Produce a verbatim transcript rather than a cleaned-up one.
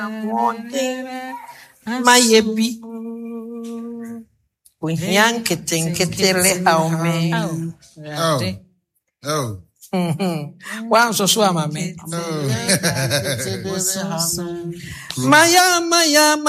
Mayebi. Unyan keten ketele haume. Oh. Oh. Wa so so amame. Oh. Maya maya